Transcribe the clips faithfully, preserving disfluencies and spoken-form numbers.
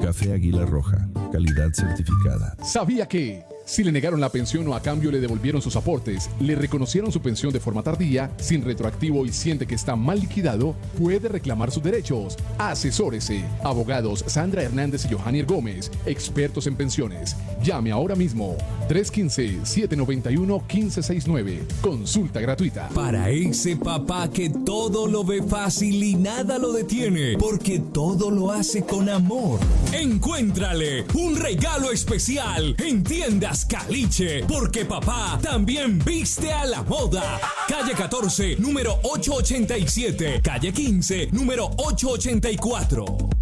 Café Águila Roja, calidad certificada. ¿Sabía que si le negaron la pensión o a cambio le devolvieron sus aportes, le reconocieron su pensión de forma tardía, sin retroactivo y siente que está mal liquidado, puede reclamar sus derechos? Asesórese. Abogados Sandra Hernández y Johannier Gómez, expertos en pensiones. Llame ahora mismo. tres uno cinco, siete nueve uno, uno cinco seis nueve. Consulta gratuita. Para ese papá que todo lo ve fácil y nada lo detiene, porque todo lo hace con amor. Encuéntrale un regalo especial en Tiendas Caliche, porque papá también viste a la moda. Calle catorce, número ochocientos ochenta y siete. Calle quince, número ochocientos ochenta y cuatro.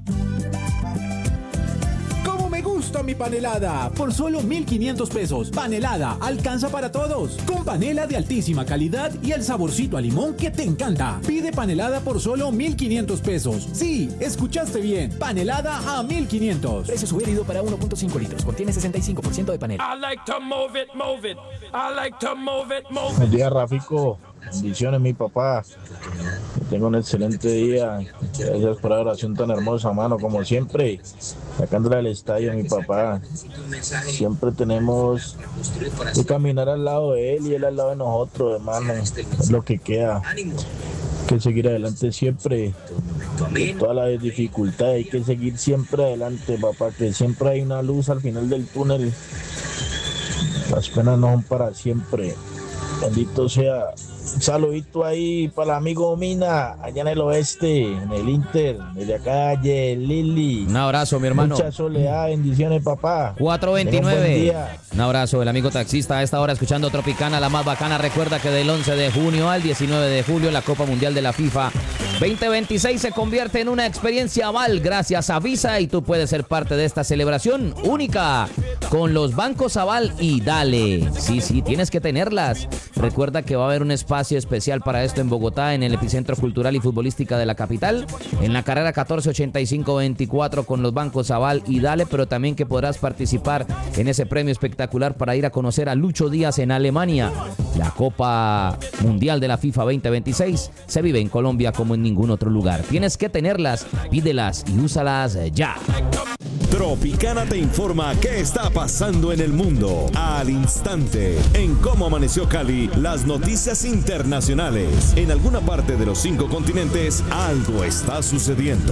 Me gusta mi panelada por solo mil quinientos pesos. Panelada alcanza para todos, con panela de altísima calidad y el saborcito a limón que te encanta. Pide panelada por solo mil quinientos pesos. Sí, escuchaste bien, panelada a mil quinientos. Precio sugerido para uno punto cinco litros, contiene sesenta y cinco por ciento de panela. I like to move it, move it. I like to move it, move it. Buen día, Rafico. Bendiciones, mi papá. Tengo un excelente día. Gracias por la oración tan hermosa, mano, como siempre. Sacándola del estadio, mi papá. Siempre tenemos que caminar al lado de él y él al lado de nosotros, hermano. Es lo que queda. Hay que seguir adelante siempre. De todas las dificultades, hay que seguir siempre adelante, papá. Que siempre hay una luz al final del túnel. Las penas no son para siempre. Bendito sea. Un saludito ahí para el amigo Mina, allá en el oeste, en el Inter, desde acá, calle Lili. Un abrazo, mi hermano. Mucha soledad, bendiciones, papá. cuatro veintinueve. Un, un abrazo, el amigo taxista a esta hora escuchando Tropicana, la más bacana. Recuerda que del once de junio al diecinueve de julio la Copa Mundial de la FIFA veinte veintiséis se convierte en una experiencia Aval gracias a Visa y tú puedes ser parte de esta celebración única con los bancos Aval y Dale. Sí, sí, tienes que tenerlas. Recuerda que va a haber un espacio especial para esto en Bogotá, en el epicentro cultural y futbolística de la capital, en la carrera catorce ochenta y cinco veinticuatro con los bancos Aval y Dale, pero también que podrás participar en ese premio espectacular para ir a conocer a Lucho Díaz en Alemania. La Copa Mundial de la FIFA veinte veintiséis se vive en Colombia como en ningún otro lugar. Tienes que tenerlas, pídelas y úsalas ya. Tropicana te informa qué está pasando en el mundo al instante. En Cómo Amaneció Cali, las noticias internacionales. En alguna parte de los cinco continentes, algo está sucediendo.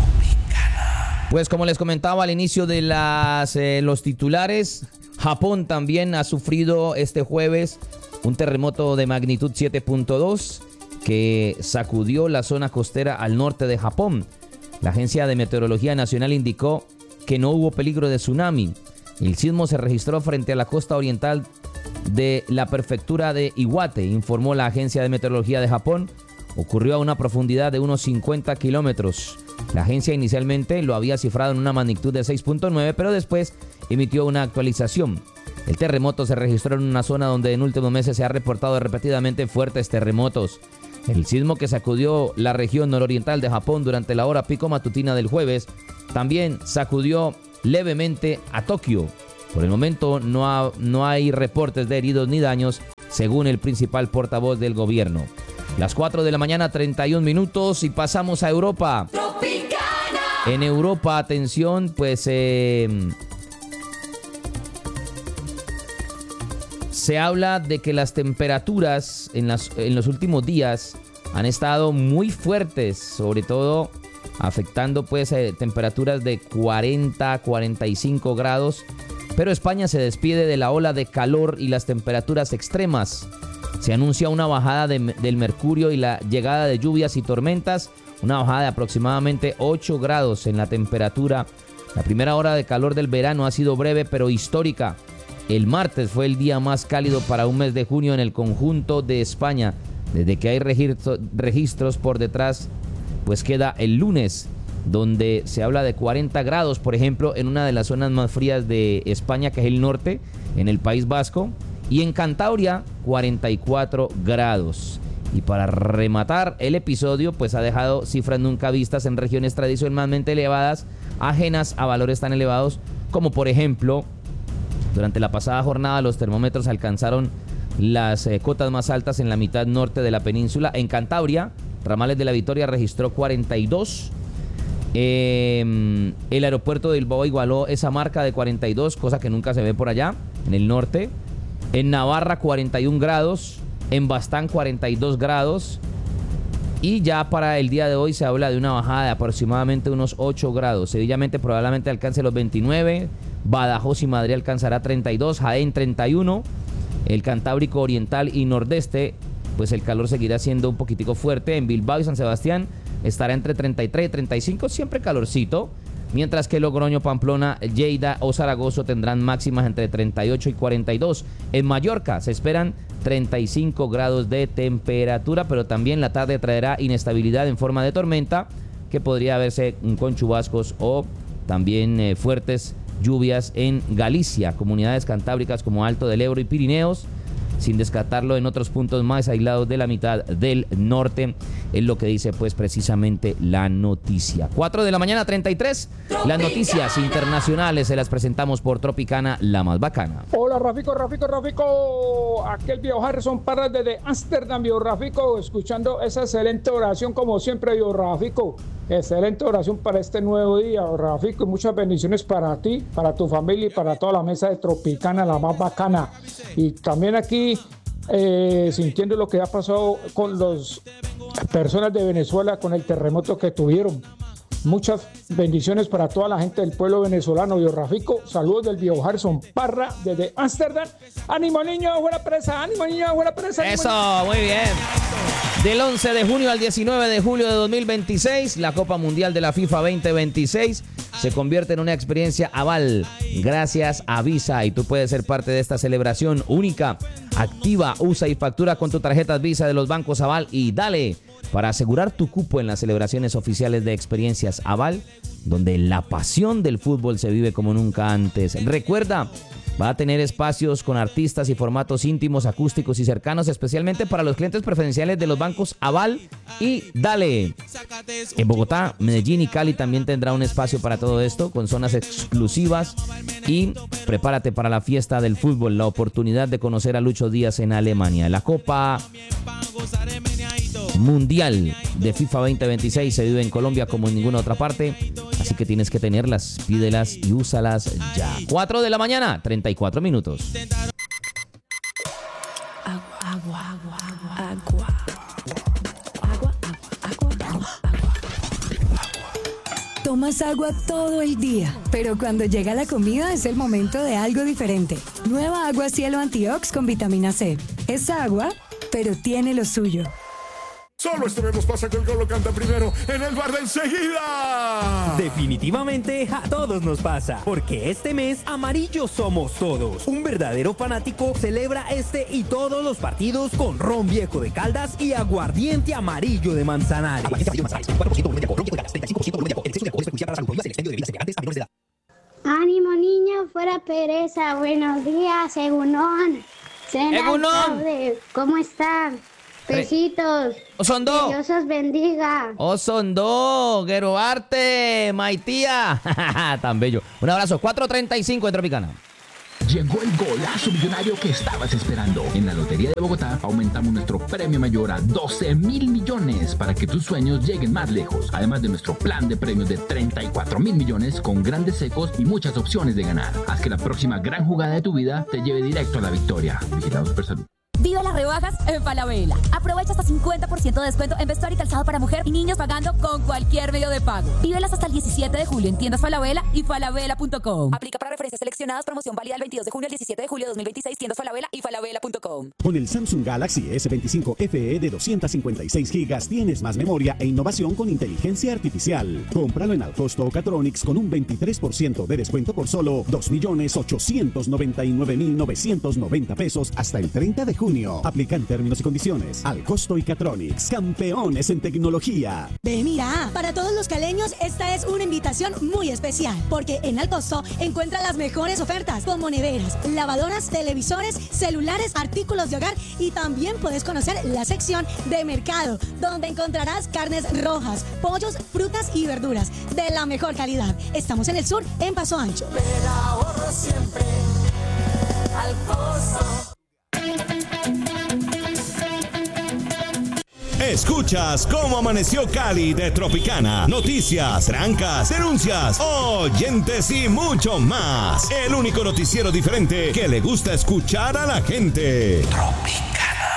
Pues como les comentaba al inicio de las, eh, los titulares, Japón también ha sufrido este jueves un terremoto de magnitud siete punto dos que sacudió la zona costera al norte de Japón. La Agencia de Meteorología Nacional indicó que no hubo peligro de tsunami. El sismo se registró frente a la costa oriental de la prefectura de Iwate, informó la Agencia de Meteorología de Japón. Ocurrió a una profundidad de unos cincuenta kilómetros. La agencia inicialmente lo había cifrado en una magnitud de seis punto nueve, pero después emitió una actualización. El terremoto se registró en una zona donde en últimos meses se ha reportado repetidamente fuertes terremotos. El sismo que sacudió la región nororiental de Japón durante la hora pico matutina del jueves también sacudió levemente a Tokio. Por el momento no, ha, no hay reportes de heridos ni daños, según el principal portavoz del gobierno. Las cuatro de la mañana, treinta y un minutos, y pasamos a Europa. Tropicana. En Europa, atención, pues eh, se habla de que las temperaturas en, las, en los últimos días han estado muy fuertes, sobre todo afectando pues eh, temperaturas de cuarenta, cuarenta y cinco grados. Pero España se despide de la ola de calor y las temperaturas extremas. Se anuncia una bajada de, del mercurio y la llegada de lluvias y tormentas, una bajada de aproximadamente ocho grados en la temperatura. La primera hora de calor del verano ha sido breve pero histórica. El martes fue el día más cálido para un mes de junio en el conjunto de España. Desde que hay registro, registros por detrás, pues queda el lunes, donde se habla de cuarenta grados, por ejemplo, en una de las zonas más frías de España, que es el norte, en el País Vasco. Y en Cantabria, cuarenta y cuatro grados. Y para rematar el episodio, pues ha dejado cifras nunca vistas en regiones tradicionalmente elevadas, ajenas a valores tan elevados como, por ejemplo, durante la pasada jornada los termómetros alcanzaron las eh, cotas más altas en la mitad norte de la península. En Cantabria, Ramales de la Victoria registró cuarenta y dos. Eh, el aeropuerto de Bilbao igualó esa marca de cuarenta y dos, cosa que nunca se ve por allá, en el norte. En Navarra, cuarenta y un grados. En Bastán, cuarenta y dos grados. Y ya para el día de hoy se habla de una bajada de aproximadamente unos ocho grados. Sevillamente probablemente alcance los veintinueve. Badajoz y Madrid alcanzará treinta y dos. Jaén, treinta y uno. El Cantábrico Oriental y Nordeste, pues el calor seguirá siendo un poquitico fuerte. En Bilbao y San Sebastián estará entre treinta y tres y treinta y cinco, siempre calorcito. Mientras que Logroño, Pamplona, Lleida o Zaragoza tendrán máximas entre treinta y ocho y cuarenta y dos. En Mallorca se esperan treinta y cinco grados de temperatura, pero también la tarde traerá inestabilidad en forma de tormenta, que podría verse con chubascos o también eh, fuertes lluvias en Galicia, comunidades cantábricas como Alto del Ebro y Pirineos, sin descartarlo en otros puntos más aislados de la mitad del norte, es lo que dice pues precisamente la noticia. cuatro de la mañana, treinta y tres, las noticias internacionales se las presentamos por Tropicana, la más bacana. Hola, Rafico, Rafico, Rafico. Aquel viejo Harrison Parra desde Ámsterdam, viejo Rafico, escuchando esa excelente oración como siempre, viejo Rafico. Excelente oración para este nuevo día, Rafico, y muchas bendiciones para ti, para tu familia y para toda la mesa de Tropicana, la más bacana. Y también aquí, eh, sintiendo lo que ha pasado con las personas de Venezuela, con el terremoto que tuvieron. Muchas bendiciones para toda la gente del pueblo venezolano, viejo Rafico. Saludos del viejo Harrison Parra desde Ámsterdam. ¡Ánimo, niño! ¡Buena presa! ¡Ánimo, niño! ¡Buena presa! ¡Ánimo, Eso, niño! muy bien. Del once de junio al diecinueve de julio de dos mil veintiséis, la Copa Mundial de la FIFA veinte veintiséis se convierte en una experiencia Aval gracias a Visa, y tú puedes ser parte de esta celebración única. Activa, usa y factura con tu tarjeta Visa de los bancos Aval y dale para asegurar tu cupo en las celebraciones oficiales de experiencias Aval, donde la pasión del fútbol se vive como nunca antes. Recuerda, va a tener espacios con artistas y formatos íntimos, acústicos y cercanos, especialmente para los clientes preferenciales de los bancos Aval y Dale. En Bogotá, Medellín y Cali también tendrá un espacio para todo esto, con zonas exclusivas. Y prepárate para la fiesta del fútbol, la oportunidad de conocer a Lucho Díaz en Alemania. La Copa Mundial de FIFA veinte veintiséis se vive en Colombia como en ninguna otra parte, así que tienes que tenerlas, pídelas y úsalas ya. cuatro de la mañana, treinta y cuatro minutos. Agua, agua, agua, agua, agua. Agua, agua, agua, agua. Tomas agua todo el día, pero cuando llega la comida es el momento de algo diferente. Nueva Agua Cielo Antiox con vitamina C. Es agua, pero tiene lo suyo. Solo esta vez nos pasa que el gol lo canta primero en el bar de enseguida. Definitivamente a todos nos pasa, porque este mes amarillos somos todos. Un verdadero fanático celebra este y todos los partidos con ron viejo de Caldas y aguardiente amarillo de Manzanares. Ánimo, niño, fuera pereza. Buenos días, Egunon. Egunon. ¿Cómo están? Besitos. Osondo. Que Dios os bendiga. Osondo, Geroarte, Maitía. Tan bello. Un abrazo. cuatro treinta y cinco en Tropicana. Llegó el golazo millonario que estabas esperando. En la Lotería de Bogotá aumentamos nuestro premio mayor a doce mil millones para que tus sueños lleguen más lejos. Además de nuestro plan de premios de treinta y cuatro mil millones con grandes secos y muchas opciones de ganar. Haz que la próxima gran jugada de tu vida te lleve directo a la victoria. Vigilados por Salud. Vive las rebajas en Falabella. Aprovecha hasta cincuenta por ciento de descuento en vestuario y calzado para mujer y niños pagando con cualquier medio de pago. Vívelas hasta el diecisiete de julio en tiendas Falabella y falabella punto com. Aplica para referencias seleccionadas. Promoción válida del veintidós de junio al diecisiete de julio de dos mil veintiséis. Tiendas Falabella y falabella punto com. Con el Samsung Galaxy S veinticinco F E de doscientos cincuenta y seis gigas tienes más memoria e innovación con inteligencia artificial. Cómpralo en Alcosto o Catronics con un veintitrés por ciento de descuento por solo dos millones ochocientos noventa y nueve mil novecientos noventa pesos hasta el treinta de junio. Aplican términos y condiciones. Alcosto y Catronics, campeones en tecnología. Ve, mira, para todos los caleños esta es una invitación muy especial, porque en Alcosto encuentra las mejores ofertas como neveras, lavadoras, televisores, celulares, artículos de hogar, y también puedes conocer la sección de mercado, donde encontrarás carnes rojas, pollos, frutas y verduras de la mejor calidad. Estamos en el sur, en Paso Ancho. Pero ahorro siempre Alcosto. Escuchas Cómo Amaneció Cali de Tropicana. Noticias, trancas, denuncias, oyentes y mucho más. El único noticiero diferente que le gusta escuchar a la gente. Tropicana.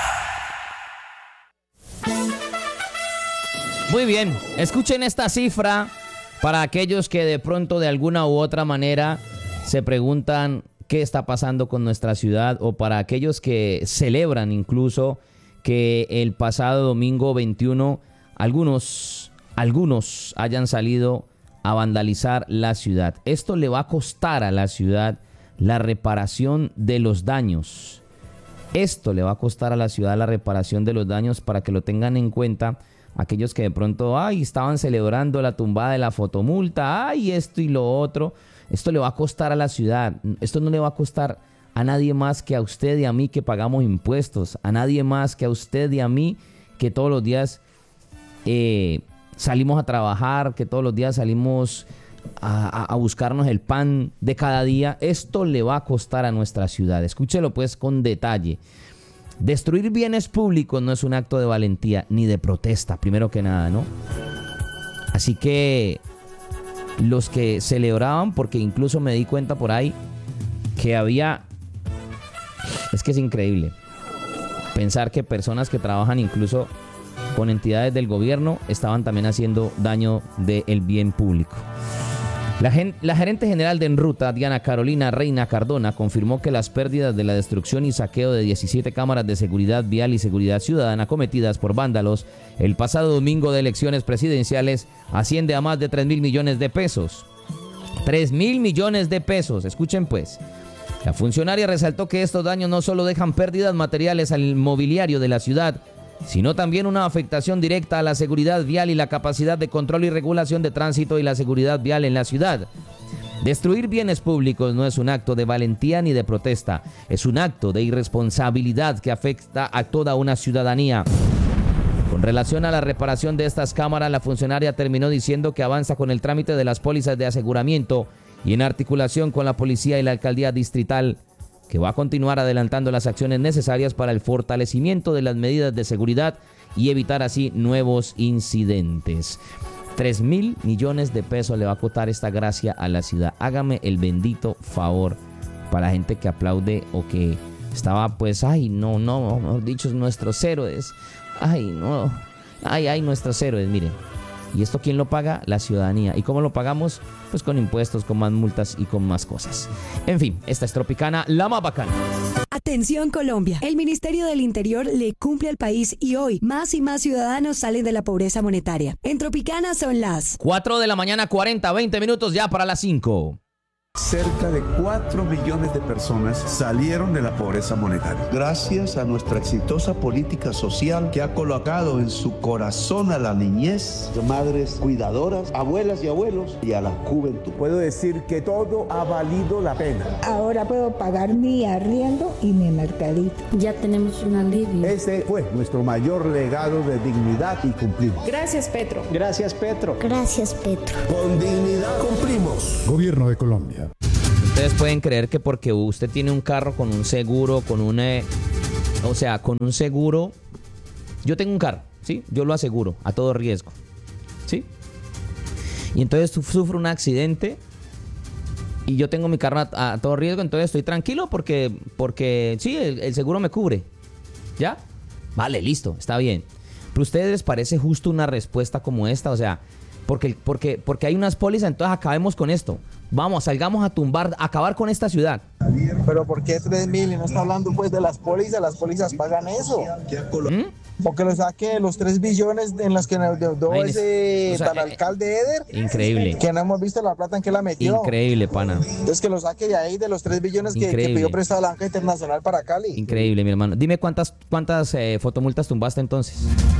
Muy bien, escuchen esta cifra para aquellos que de pronto de alguna u otra manera se preguntan qué está pasando con nuestra ciudad, o para aquellos que celebran incluso que el pasado domingo veintiuno algunos, algunos hayan salido a vandalizar la ciudad. Esto le va a costar a la ciudad la reparación de los daños. Esto le va a costar a la ciudad la reparación de los daños, para que lo tengan en cuenta aquellos que de pronto ay, estaban celebrando la tumbada de la fotomulta, ay, esto y lo otro. Esto le va a costar a la ciudad. Esto no le va a costar a nadie más que a usted y a mí, que pagamos impuestos. A nadie más que a usted y a mí, que todos los días eh, salimos a trabajar, que todos los días salimos a, a buscarnos el pan de cada día. Esto le va a costar a nuestra ciudad. Escúchelo pues con detalle. Destruir bienes públicos no es un acto de valentía ni de protesta, primero que nada, ¿no? Así que los que celebraban, porque incluso me di cuenta por ahí que había, es que es increíble pensar que personas que trabajan incluso con entidades del gobierno estaban también haciendo daño del bien público. La, gen, la gerente general de Enruta, Diana Carolina Reina Cardona, confirmó que las pérdidas de la destrucción y saqueo de diecisiete cámaras de seguridad vial y seguridad ciudadana cometidas por vándalos el pasado domingo de elecciones presidenciales asciende a más de tres mil millones de pesos. tres mil millones de pesos, escuchen pues. La funcionaria resaltó que estos daños no solo dejan pérdidas materiales al mobiliario de la ciudad, sino también una afectación directa a la seguridad vial y la capacidad de control y regulación de tránsito y la seguridad vial en la ciudad. Destruir bienes públicos no es un acto de valentía ni de protesta, es un acto de irresponsabilidad que afecta a toda una ciudadanía. Con relación a la reparación de estas cámaras, la funcionaria terminó diciendo que avanza con el trámite de las pólizas de aseguramiento y en articulación con la policía y la alcaldía distrital, que va a continuar adelantando las acciones necesarias para el fortalecimiento de las medidas de seguridad y evitar así nuevos incidentes. Tres mil millones de pesos le va a costar esta gracia a la ciudad. Hágame el bendito favor, para la gente que aplaude o que estaba pues, ay, no, no, mejor dicho, nuestros héroes. Ay, no, ay, ay, nuestros héroes, miren. ¿Y esto quién lo paga? La ciudadanía. ¿Y cómo lo pagamos? Pues con impuestos, con más multas y con más cosas. En fin, esta es Tropicana, la más bacana. Atención Colombia, el Ministerio del Interior le cumple al país y hoy más y más ciudadanos salen de la pobreza monetaria. En Tropicana son las cuatro de la mañana, cuarenta, veinte minutos ya para las cinco. Cerca de cuatro millones de personas salieron de la pobreza monetaria. Gracias a nuestra exitosa política social que ha colocado en su corazón a la niñez, madres cuidadoras, abuelas y abuelos y a la juventud. Puedo decir que todo ha valido la pena. Ahora puedo pagar mi arriendo y mi mercadito. Ya tenemos un alivio. Ese fue nuestro mayor legado de dignidad y cumplimos. Gracias, Petro. Gracias, Petro. Gracias, Petro. Con dignidad cumplimos. Gobierno de Colombia. Ustedes pueden creer que porque usted tiene un carro con un seguro, con un... Eh, o sea, con un seguro... Yo tengo un carro, ¿sí? Yo lo aseguro a todo riesgo, ¿sí? Y entonces sufro un accidente y yo tengo mi carro a, a todo riesgo, entonces estoy tranquilo porque, porque sí, el, el seguro me cubre. ¿Ya? Vale, listo, está bien. Pero a ustedes les parece justo una respuesta como esta, o sea... Porque, porque, porque hay unas pólizas, entonces acabemos con esto. Vamos, salgamos a tumbar, a acabar con esta ciudad. Pero ¿por qué tres mil? Y no está hablando pues de las pólizas, las pólizas pagan eso. ¿Mm? Porque lo saque los tres billones en las que nos dio ese o sea, tal eh, alcalde Eder. Increíble. Que no hemos visto la plata en que la metió. Increíble, pana. Entonces que lo saque de ahí, de los tres billones que, que pidió prestado la banca internacional para Cali. Increíble, mi hermano. Dime cuántas, cuántas eh, fotomultas tumbaste entonces.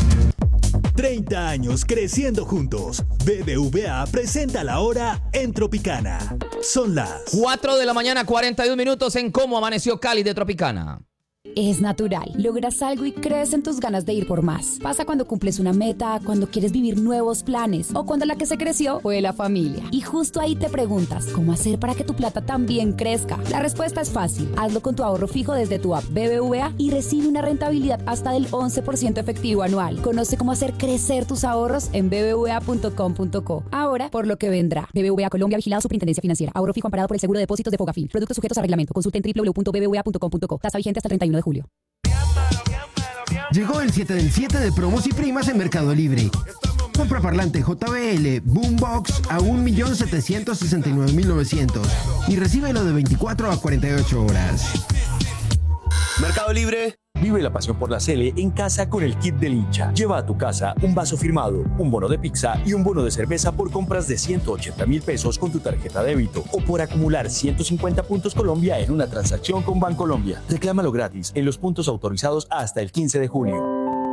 treinta años creciendo juntos. B B V A presenta la hora en Tropicana. Son las cuatro de la mañana, cuarenta y un minutos en Cómo Amaneció Cali de Tropicana. Es natural. Logras algo y crees en tus ganas de ir por más. Pasa cuando cumples una meta, cuando quieres vivir nuevos planes o cuando la que se creció fue la familia. Y justo ahí te preguntas, ¿cómo hacer para que tu plata también crezca? La respuesta es fácil. Hazlo con tu ahorro fijo desde tu app B B V A y recibe una rentabilidad hasta del once por ciento efectivo anual. Conoce cómo hacer crecer tus ahorros en b b v a punto com punto co. Ahora, por lo que vendrá. B B V A Colombia, vigilado Superintendencia Financiera. Ahorro fijo amparado por el Seguro de Depósitos de Fogafín. Productos sujetos a reglamento. Consulte en w w w punto b b v a punto com punto co. Tasa vigente hasta el treinta y uno de julio. Llegó el siete del siete de promos y primas en Mercado Libre. Compra parlante J B L Boombox a un millón setecientos sesenta y nueve mil novecientos y recíbelo de veinticuatro a cuarenta y ocho horas. Mercado Libre. Vive la pasión por la Sele en casa con el kit del hincha. Lleva a tu casa un vaso firmado, un bono de pizza y un bono de cerveza por compras de ciento ochenta mil pesos con tu tarjeta débito o por acumular ciento cincuenta puntos Colombia en una transacción con Bancolombia. Reclámalo gratis en los puntos autorizados hasta el quince de junio.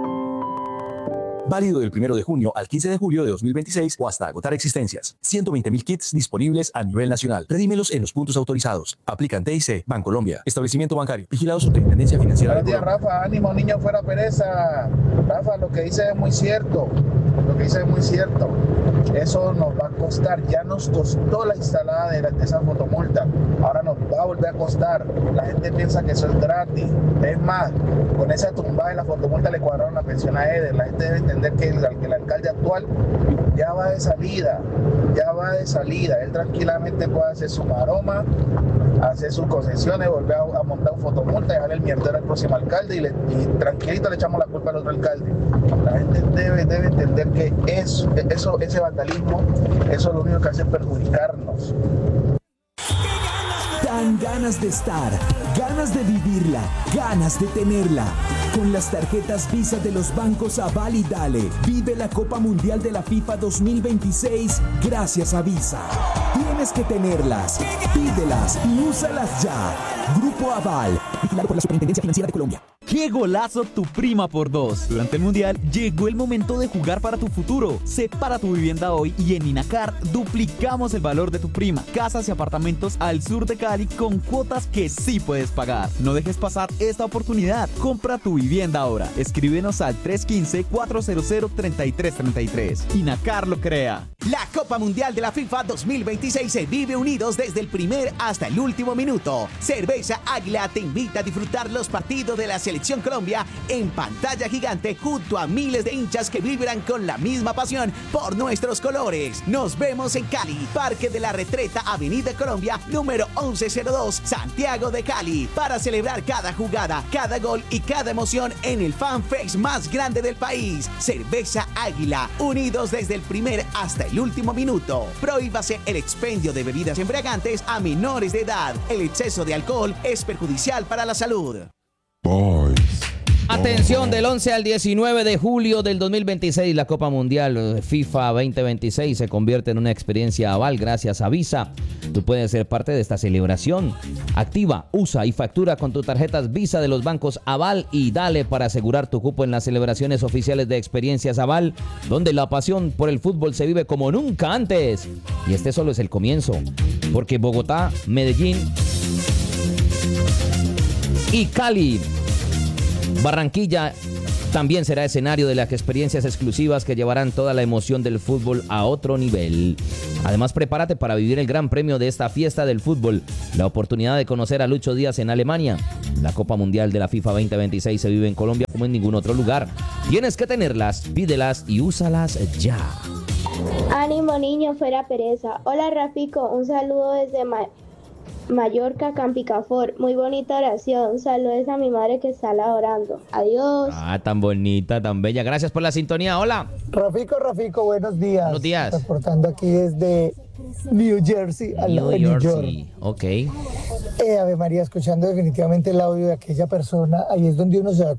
Válido del primero de junio al quince de julio de dos mil veintiséis o hasta agotar existencias. ciento veinte mil kits disponibles a nivel nacional. Redímelos en los puntos autorizados. Aplican T I C, Bancolombia. Establecimiento bancario. Vigilado Superintendencia Financiera. Buenos días, Rafa. Ánimo, niño, fuera pereza. Rafa, lo que dice es muy cierto. Lo que dice es muy cierto. Eso nos va a costar. Ya nos costó la instalada de, la, de esa fotomulta. Ahora nos va a volver a costar. La gente piensa que eso es gratis. Es más, con esa tumbada de la fotomulta le cuadraron la pensión a Eder. La gente debe entender que el, que el alcalde actual ya va de salida. Ya va de salida. Él tranquilamente puede hacer su maroma, hacer sus concesiones, volver a, a montar un fotomulta, dejarle el mierdero al próximo alcalde y, le, y tranquilito le echamos la culpa al otro alcalde. La gente debe, debe entender que eso, eso, ese vandalismo, eso lo único que hace es perjudicarnos. Dan ganas de estar, ganas de vivirla, ganas de tenerla. Con las tarjetas Visa de los bancos Aval y Dale, vive la Copa Mundial de la FIFA dos mil veintiséis gracias a Visa. Tienes que tenerlas, pídelas y úsalas ya. Grupo Aval, vigilado por la Superintendencia Financiera de Colombia. ¡Qué golazo tu prima por dos! Durante el Mundial llegó el momento de jugar para tu futuro. Separa tu vivienda hoy y en Inacar duplicamos el valor de tu prima. Casas y apartamentos al sur de Cali con cuotas que sí puedes pagar. No dejes pasar esta oportunidad. Compra tu vivienda ahora. Escríbenos al tres uno cinco, cuatro cero cero, tres tres tres tres. Inacar lo crea. La Copa Mundial de la FIFA dos mil veintiséis se vive unidos desde el primer hasta el último minuto. Cerveza Águila te invita a disfrutar los partidos de la Selección Colombia en pantalla gigante junto a miles de hinchas que vibran con la misma pasión por nuestros colores. Nos vemos en Cali, Parque de la Retreta, Avenida Colombia, número once cero dos, Santiago de Cali, para celebrar cada jugada, cada gol y cada emoción en el fanfest más grande del país. Cerveza Águila, unidos desde el primer hasta el último minuto. Prohíbase el expendio de bebidas embriagantes a menores de edad. El exceso de alcohol es perjudicial para la salud. Boys. Atención, del once al diecinueve de julio del dos mil veintiséis, la Copa Mundial FIFA veinte veintiséis se convierte en una experiencia Aval gracias a Visa. Tú puedes ser parte de esta celebración. Activa, usa y factura con tus tarjetas Visa de los bancos Aval y Dale para asegurar tu cupo en las celebraciones oficiales de Experiencias Aval, donde la pasión por el fútbol se vive como nunca antes. Y este solo es el comienzo, porque Bogotá, Medellín y Cali, Barranquilla también será escenario de las experiencias exclusivas que llevarán toda la emoción del fútbol a otro nivel. Además, prepárate para vivir el gran premio de esta fiesta del fútbol, la oportunidad de conocer a Lucho Díaz en Alemania. La Copa Mundial de la FIFA veinte veintiséis se vive en Colombia como en ningún otro lugar. Tienes que tenerlas, pídelas y úsalas ya. Ánimo, niño, fuera pereza. Hola, Rafico, un saludo desde Ma- Mallorca, Campicafor. Muy bonita oración. Saludos a mi madre que está laborando. Adiós. Ah, tan bonita, tan bella. Gracias por la sintonía. Hola. Rafico, Rafico, buenos días. Buenos días. Reportando aquí desde New Jersey, al lado de New York. Ok. Eh, Ave María, escuchando definitivamente el audio de aquella persona, ahí es donde uno se da